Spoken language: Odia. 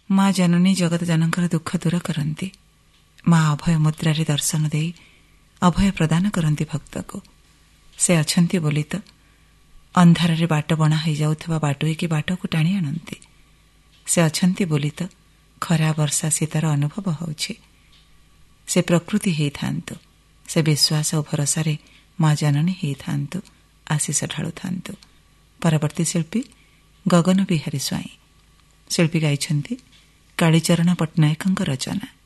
ମା ଜନନୀ ଜଗତ ଜନଙ୍କର ଦୁଃଖ ଦୂର କରନ୍ତି। ମା ଅଭୟ ମୁଦ୍ରାରେ ଦର୍ଶନ ଦେଇ ଅଭୟ ପ୍ରଦାନ କରନ୍ତି ଭକ୍ତକୁ। ସେ ଅଛନ୍ତି ବୋଲି ତ ଅନ୍ଧାରରେ ବାଟ ବଣା ହୋଇଯାଉଥିବା ବାଟୋଇକି ବାଟକୁ ଟାଣି ଆଣନ୍ତି। ସେ ଅଛନ୍ତି ବୋଲି ତ ଖରା ବର୍ଷା ଶୀତର ଅନୁଭବ ହେଉଛି। ସେ ପ୍ରକୃତି ହେଇଥାନ୍ତୁ, ସେ ବିଶ୍ୱାସ ଓ ଭରସାରେ ମା ଜନନୀ ହେଇଥାନ୍ତୁ, ଆଶିଷ ଢାଳୁଥାନ୍ତୁ। ପରବର୍ତ୍ତୀ ଶିଳ୍ପୀ ଗଗନ ବିହାରୀ ସ୍ୱାଇଁ। ଶିଳ୍ପୀ ଗାଇଛନ୍ତି କାଳୀଚରଣ ପଟ୍ଟନାୟକଙ୍କ ରଚନା।